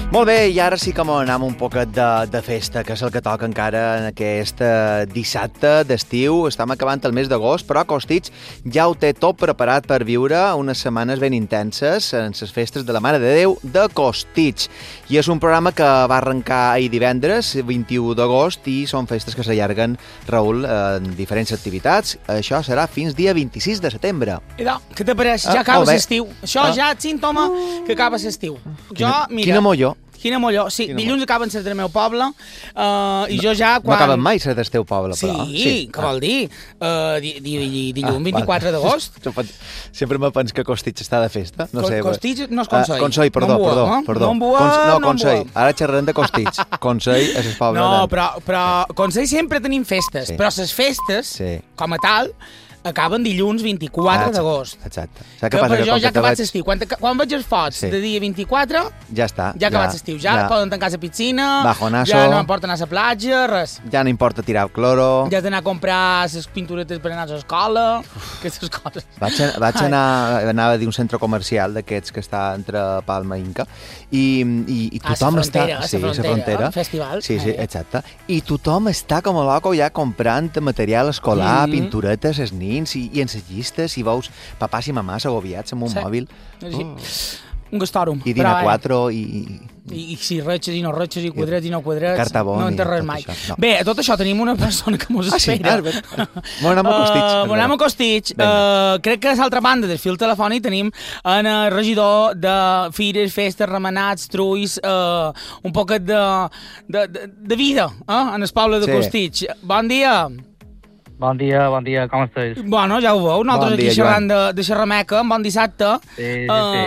Molt bé, i ara sí que anem un poquet de festa, que és el que toca encara en aquest dissabte d'estiu. Estem acabant el mes d'agost, però Costitx ja ho té tot preparat per viure unes setmanes ben intenses en les festes de la Mare de Déu de Costitx. I és un programa que va arrencar ahir divendres, 21 d'agost, i són festes que s'allarguen, Raül, en diferents activitats. Això serà fins dia 26 de setembre. Idò, què te pareix? Ja acaba l'estiu. Això ja és símptoma que acaba l'estiu. Quina molló. Quina molló. Sí, dilluns acaben ser del meu poble i jo ja... No acaben mai ser del teu poble, però. Sí, què vol dir? Dilluns 24 d'agost. Sempre me pens que Costitx està de festa. Costitx no és Consell. Consell, perdó. No, Consell. Ara xerrarem de Costitx. Consell és el poble. No, però Consell sempre tenim festes, però les festes, com a tal, acaben dilluns 24 d'agost. Exacte. Per jo ja ha acabat l'estiu. Quan veig les fotos de dia 24, ja està. Ja ha acabat l'estiu. Ja poden tancar la piscina, bajonazo, ja no importa anar a la platja, res. Ja no importa tirar el cloro. Ja has d'anar a comprar les pinturetes per anar a l'escola, aquestes coses. Vaig anar a dir un centre comercial d'aquests que està entre Palma i Inca i tothom està... A la frontera, festival. Sí, exacte. I tothom està com a loco ja comprant material escolar, pinturetes, els nins, i en les llistes, i veus papàs i mamàs agobiats amb un mòbil. Un gastòrum. I dinar 4 i si retxes i no retxes, i quadrats i no quadrats, Cartabon, no entres res mai. Bé, a tot això tenim una persona que mos espera. M'ho anem a Costitx. M'ho anem a Costitx. Crec que a l'altra banda del fil telefònic tenim el regidor de fires, festes, remenats, trulls, un poquet de vida en el poble de Costitx. Bon dia. Bon dia, com estàs? Bueno, ja ho veu, nosaltres aquí xerrant de xerrameca, bon dissabte. Sí.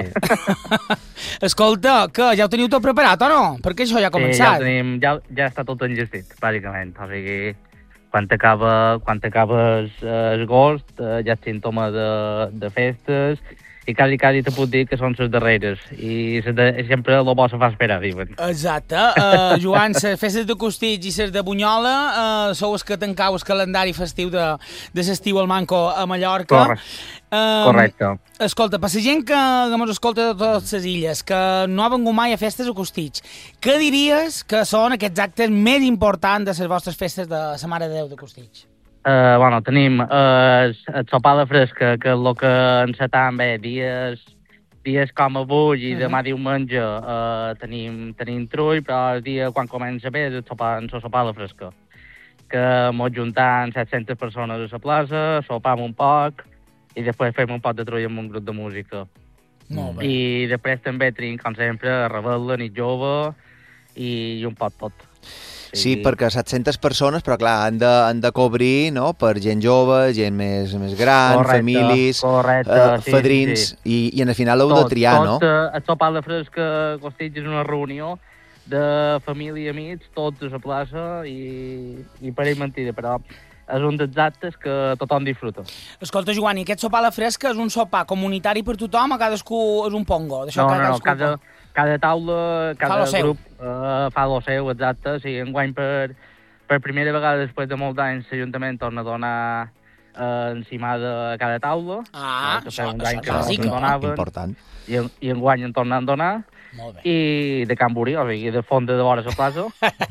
Escolta, que ja ho teniu tot preparat o no? Perquè això ja ha començat. Sí, ja està tot engestit, bàsicament. O sigui, quan acabes agost, ja és símptoma de festes, i quasi te puc dir que són les darreres, i sempre el bo se fa esperar, diuen. Exacte. Joan, les festes de Costitx i les de Bunyola sou els que tancau el calendari festiu de l'estiu al Manco a Mallorca. Correcte. Escolta, per la gent que mos escolta de totes les illes, que no ha vengut mai a festes a Costitx, què diries que són aquests actes més importants de les vostres festes de la Mare de Déu de Costitx? Tenim el sopar de fresca, que és el que encetam bé, dies com avui i demà diumenge tenim trull, però el dia quan comença bé és el sopar de fresca, que mos juntam 700 persones a la plaça, sopam un poc i després fem un poc de trull amb un grup de música. Molt bé. I després també tenim, com sempre, rebel·la, nit jove i un poc tot. Sí, perquè 700 persones, però clar, han de cobrir, no?, per gent jove, gent més gran, famílies, fadrins, i al final heu de triar, no? El sopar de fresca Costitx és una reunió de família i amics, tots a la plaça, i pareix mentida, però és un dels actes que tothom disfruta. Escolta, Joan, i aquest sopar de fresca és un sopar comunitari per tothom o cadascú és un pongo? No, cada taula, cada grup fa el seu, exacte. Sí, enguany per primera vegada després de molts anys l'Ajuntament torna a donar encimada a cada taula. Això és important. I enguany en tornen a donar. I de Camburí, o sigui, de fons de vora la plaça.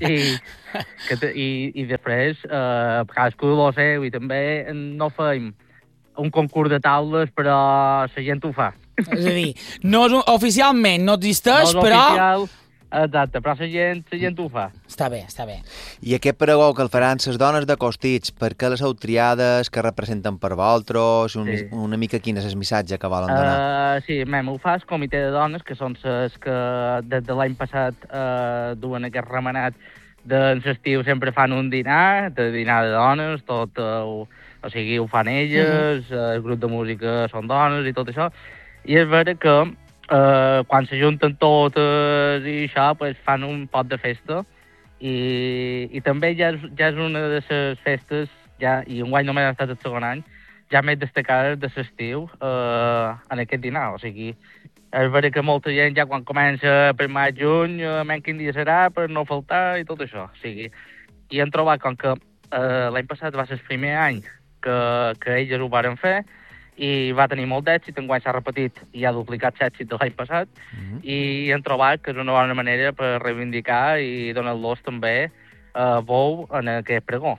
I després cadascú de lo seu, i també no fem un concurs de taules, però la gent ho fa. És a dir, oficialment no existeix, però... Oficial, exacte, però la gent ho fa. Està bé. I aquest pregó que el faran les dones de Costitx, per què les heu triades, que representen per vosaltres, una mica quin és el missatge que volen donar? Sí, ho fa el comitè de dones, que són les que des de l'any passat duen aquest remenat de l'estiu, sempre fan un dinar de dones, tot, o sigui, ho fan elles, el grup de música són dones i tot això. I és vera que quan s'ajunten totes i això, pues, fan un pot de festa i també ja és una de les festes, i enguany només ha estat el segon any, ja més destacades de l'estiu en aquest dinar. O sigui, és vera que molta gent ja quan comença per maig, juny, quin dia serà per no faltar i tot això. O sigui, i hem trobat com que l'any passat va ser el primer any que elles ho varen fer, i va tenir molt d'èxit, enguany s'ha repetit i ha duplicat l'èxit de l'any passat, i hem trobat que és una bona manera per reivindicar i donar-los també veu en aquest pregó.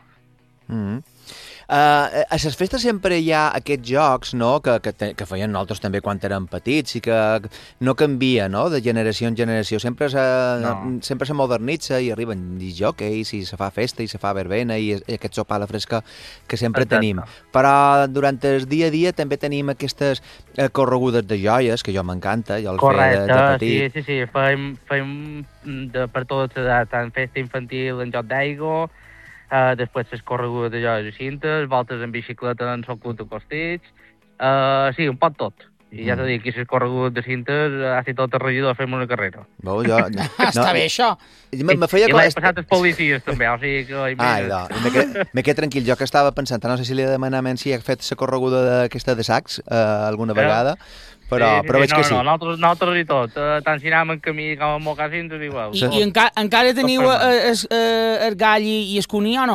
A les festes sempre hi ha aquests jocs, no?, que feien nosaltres també quan érem petits i que no canvia, no?, de generació en generació. Sempre se modernitza i arriben disjòqueis i se fa festa i se fa verbena i aquest sopar a la fresca que sempre tenim. Però durant el dia a dia també tenim aquestes corregudes de joies, que jo m'encanta, jo el feia de petit. Sí, fem per totes les edats, tant festa infantil en joc d'aigua, després les corregudes de joies i cintes, voltes en bicicleta en el club de Costits, sí, un pot tot. I ja t'ho dic, i les corregudes de cintes, quasi tot el regidor fem una carrera. Està bé, això. I l'any passat els policies també, o sigui que... Me quedo tranquil, jo que estava pensant, no sé si li he de demanar si ha fet la correguda aquesta de sacs alguna vegada, però veig que sí. No, nosaltres i tot, tant si anem en camí com en mocassins és igual. I encara teniu el gall i el cuní o no?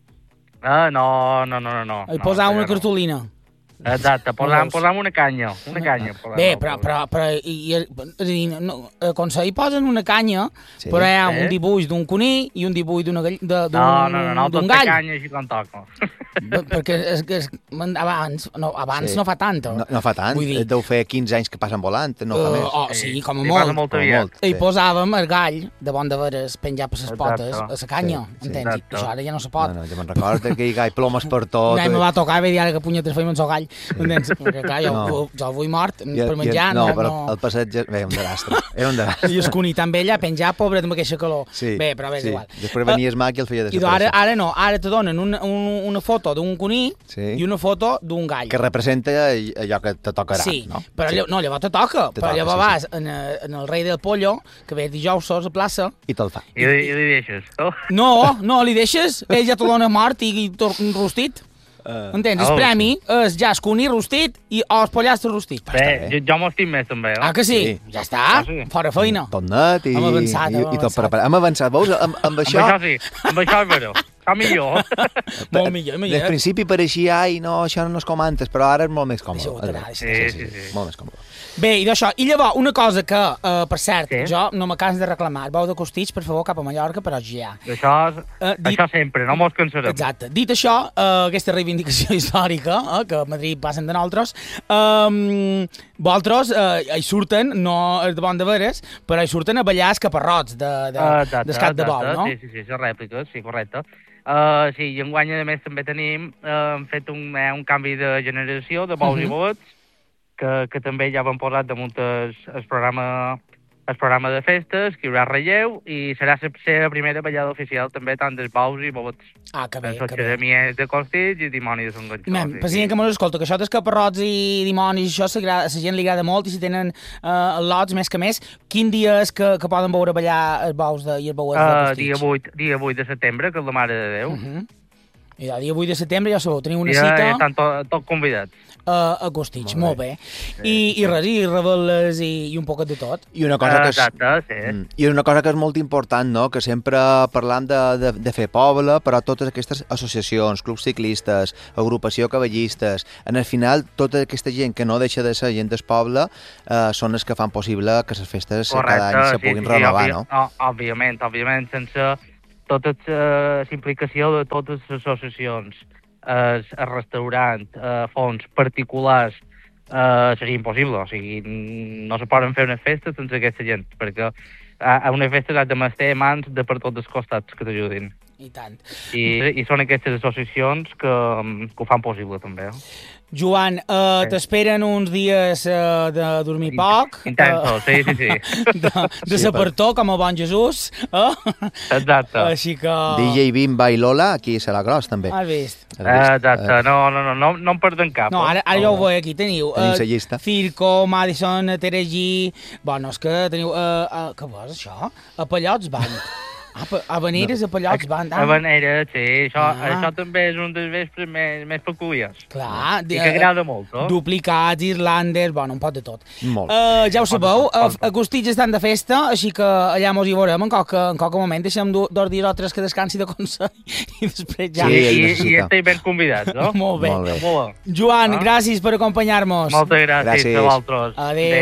No. I posar una cartolina. Exacte, posam una canya. Bé, però quan se hi posen una canya, però hi ha un dibuix d'un cuní i un dibuix d'un gall. No, tot la canya així com toca. Perquè abans no fa tant. No fa tant, deu fer 15 anys que passen volant, no fa més. Sí, com a molt. I posàvem el gall de bon de veres penjat per les potes a la canya, entens? I això ara ja no se pot. Jo me'n recordo que hi ha plomes per tot. Me va tocar i ara que punyetes feim el seu gall. Perquè clar, jo vull mort per menjar. No, però el passeig... Bé, un desastre. Era un desastre. I el cuní també allà penjar, pobret, amb aquesta calor. Bé, però és igual. Després venia el Mac i el feia desaparèixer. Ara no, ara te donen una foto d'un cuní i una foto d'un gall. Que representa allò que te tocarà. Sí, però llavors te toca. Però llavors vas en el rei del pollo, que ve dijous a la plaça... I te'l fa. I li deixes, no? No, li deixes, ell ja te dona mort i rostit. Entens? El premi és ja el cuní rostit i el pollastre rostit. Bé, jo m'ho estic més també. Ah, que sí? Ja està, fora feina. Tot net i tot preparat. Hem avançat, veus? Amb això... Amb això és vera. Està millor. Molt millor. Al principi pareixia, no, això no és com antes, però ara és molt més còmode. Sí. Molt més còmode. Bé, i d'això, i llavors, una cosa que, per cert, jo no m'acabes de reclamar, el bou de Costits, per favor, cap a Mallorca, però ja. Això sempre, no mos cansarem. Exacte. Dit això, aquesta reivindicació històrica, que a Madrid passen de nosaltres, vosaltres hi surten, no de bon de veres, però hi surten a ballar els caparrots d'escat de bou, no? Sí, les rèpliques, sí, correcte. Sí, i enguany, a més, també hem fet un canvi de generació de bous i bouets, que també ja van posat damunt el programa de festes, que hi haurà relleu, i serà la primera ballada oficial també tant dels bous i bouets. Ah, que bé, que bé. De Costits i dimonis de Sant Gonçalves. Per si que mos escolta, que això dels caparrots i dimonis, això a la gent li agrada molt, i si tenen lots més que més, quin dia és que poden veure ballar els bous i els bouets de Costits? Dia 8 de setembre, que és la Mare de Déu. I el dia 8 de setembre ja sabeu, teniu una cita... Ja estan tots convidats. A Costits, molt bé. I res, i reveles i un poquet de tot. I una cosa que és molt important, no?, que sempre parlam de fer poble, però totes aquestes associacions, clubs ciclistes, agrupació cavallistes, en el final, tota aquesta gent que no deixa de ser gent del poble són els que fan possible que les festes cada any se puguin renovar, no? Òbviament, sense tota la implicació de totes les associacions, el restaurant, fons particulars, seria impossible. O sigui, no se poden fer unes festes sense aquesta gent, perquè a unes festes has de meter mans de per tots els costats que t'ajudin. I tant. I són aquestes associacions que ho fan possible, també. Joan, t'esperen uns dies de dormir poc. Intensos, sí. De sapertó, com a bon Jesús. Exacte. Així que... DJ Bimba i Lola, aquí a la Cros, també. Has vist? Exacte, no em perden cap. No, ara jo ho veig aquí, teniu la llista. Circo, Madison, Teregí... Bueno, és que teniu... Què vols, això? A Pallots Banc. Habaneres, a Pallots, van... Habaneres, sí. Això també és un dels vespres més peculiars. Clar. I que agrada molt, no? Duplicats, irlanders, bueno, un pot de tot. Molt. Ja ho sabeu, a Costitx estan de festa, així que allà mos hi veurem en qualque moment. Deixem 2 dies o 3 que descansi de consell i després ja... Sí, i estem ben convidats, no? Molt bé. Molt bé. Joan, gràcies per acompanyar-nos. Moltes gràcies a vosaltres. Adéu.